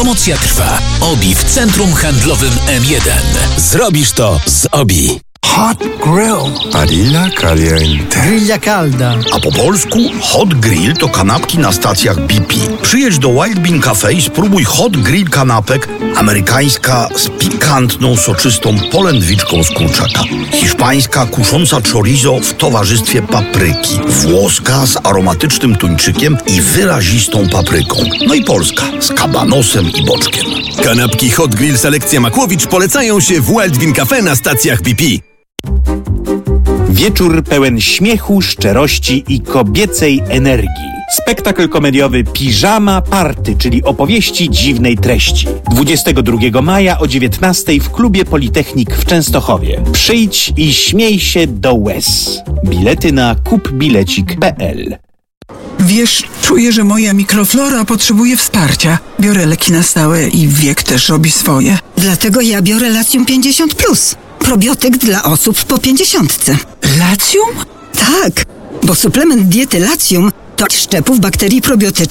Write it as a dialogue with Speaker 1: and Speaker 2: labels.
Speaker 1: Promocja trwa. Obi w centrum handlowym M1. Zrobisz to z Obi.
Speaker 2: Hot Grill. Barilla Caliente.
Speaker 3: Grilla calda.
Speaker 4: A po polsku Hot Grill to kanapki na stacjach BP. Przyjedź do Wild Bean Cafe i spróbuj Hot Grill kanapek, amerykańska z pikantną, soczystą polędwiczką z kurczaka, hiszpańska kusząca chorizo w towarzystwie papryki, włoska z aromatycznym tuńczykiem i wyrazistą papryką, no i polska z kabanosem i boczkiem.
Speaker 5: Kanapki Hot Grill Selekcja Makłowicz polecają się w Wild Bean Cafe na stacjach BP.
Speaker 6: Wieczór pełen śmiechu, szczerości i kobiecej energii. Spektakl komediowy Piżama Party, czyli opowieści dziwnej treści. 22 maja o 19:00 w klubie Politechnik w Częstochowie. Przyjdź i śmiej się do łez. Bilety na kupbilecik.pl.
Speaker 7: Wiesz, czuję, że moja mikroflora potrzebuje wsparcia. Biorę leki na stałe i wiek też robi swoje.
Speaker 8: Dlatego ja biorę Latium 50+. Probiotyk dla osób po 50.
Speaker 7: Latium?
Speaker 8: Tak, bo suplement diety Latium to szczepów bakterii probiotycznych